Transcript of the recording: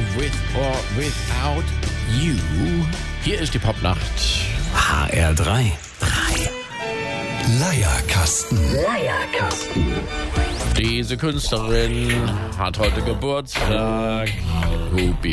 With or Without You. Hier ist die Popnacht. HR3. Leierkasten. Diese Künstlerin hat heute Geburtstag. Hubi